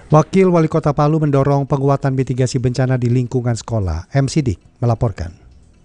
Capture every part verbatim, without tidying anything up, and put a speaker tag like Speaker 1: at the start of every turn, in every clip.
Speaker 1: Wakil Wali Kota Palu mendorong penguatan mitigasi bencana di lingkungan sekolah. M. Sidik melaporkan.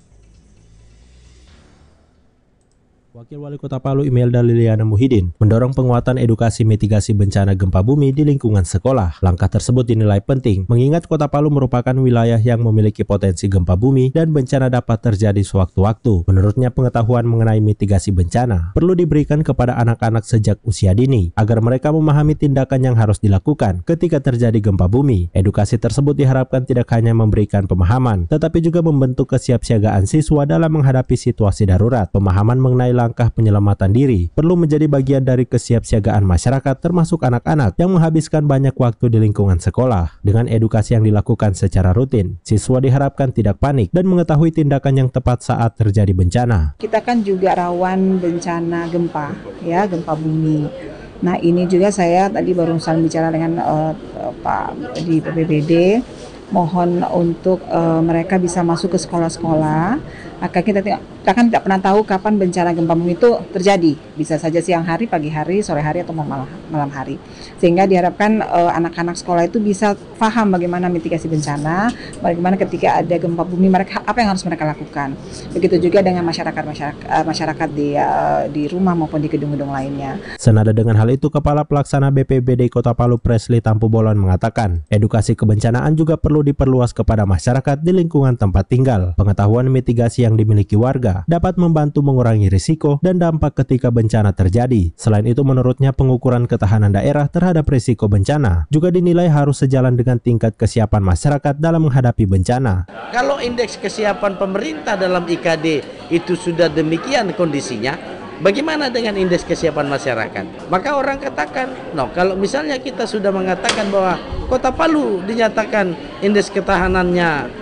Speaker 2: Wakil Wali Kota Palu Imelda Liliana Muhyiddin mendorong penguatan edukasi mitigasi bencana gempa bumi di lingkungan sekolah. Langkah tersebut dinilai penting mengingat Kota Palu merupakan wilayah yang memiliki potensi gempa bumi dan bencana dapat terjadi sewaktu-waktu. Menurutnya, pengetahuan mengenai mitigasi bencana perlu diberikan kepada anak-anak sejak usia dini agar mereka memahami tindakan yang harus dilakukan ketika terjadi gempa bumi. Edukasi tersebut diharapkan tidak hanya memberikan pemahaman, tetapi juga membentuk kesiapsiagaan siswa dalam menghadapi situasi darurat. Pemahaman mengenai langkah penyelamatan diri perlu menjadi bagian dari kesiapsiagaan masyarakat termasuk anak-anak yang menghabiskan banyak waktu di lingkungan sekolah. Dengan edukasi yang dilakukan secara rutin, siswa diharapkan tidak panik dan mengetahui tindakan yang tepat saat terjadi bencana.
Speaker 3: Kita kan juga rawan bencana gempa, ya, gempa bumi. Nah, ini juga saya tadi baru saling bicara dengan uh, Pak di B P B D, mohon untuk uh, mereka bisa masuk ke sekolah-sekolah. Maka kita, kita kan tidak pernah tahu kapan bencana gempa bumi itu terjadi. Bisa saja siang hari, pagi hari, sore hari, atau malam, malam hari. Sehingga diharapkan uh, anak-anak sekolah itu bisa paham bagaimana mitigasi bencana, bagaimana ketika ada gempa bumi, mereka apa yang harus mereka lakukan. Begitu juga dengan masyarakat masyarakat, uh, masyarakat di uh, di rumah maupun di gedung-gedung lainnya.
Speaker 2: Senada dengan hal itu, Kepala Pelaksana B P B D Kota Palu Presley Tampu Bolon mengatakan, edukasi kebencanaan juga perlu diperluas kepada masyarakat di lingkungan tempat tinggal. Pengetahuan mitigasi yang yang dimiliki warga dapat membantu mengurangi risiko dan dampak ketika bencana terjadi. Selain itu, menurutnya pengukuran ketahanan daerah terhadap risiko bencana juga dinilai harus sejalan dengan tingkat kesiapan masyarakat dalam menghadapi bencana.
Speaker 4: Kalau indeks kesiapan pemerintah dalam I K D itu sudah demikian kondisinya, bagaimana dengan indeks kesiapan masyarakat? Maka orang katakan, no, kalau misalnya kita sudah mengatakan bahwa Kota Palu dinyatakan indeks ketahanannya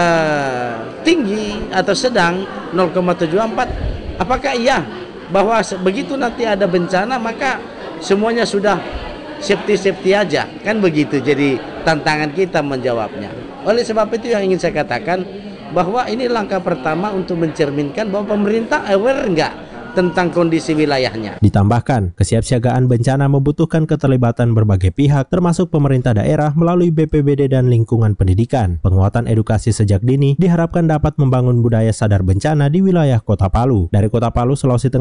Speaker 4: Uh, tinggi atau sedang nol koma tujuh empat, apakah iya bahwa begitu nanti ada bencana maka semuanya sudah safety-safety aja? Kan begitu jadi tantangan kita menjawabnya. Oleh sebab itu yang ingin saya katakan bahwa ini langkah pertama untuk mencerminkan bahwa pemerintah aware enggak tentang kondisi wilayahnya.
Speaker 2: Ditambahkan, kesiapsiagaan bencana membutuhkan keterlibatan berbagai pihak termasuk pemerintah daerah melalui B P B D dan lingkungan pendidikan. Penguatan edukasi sejak dini diharapkan dapat membangun budaya sadar bencana di wilayah Kota Palu. Dari Kota Palu, Sulawesi Tengah.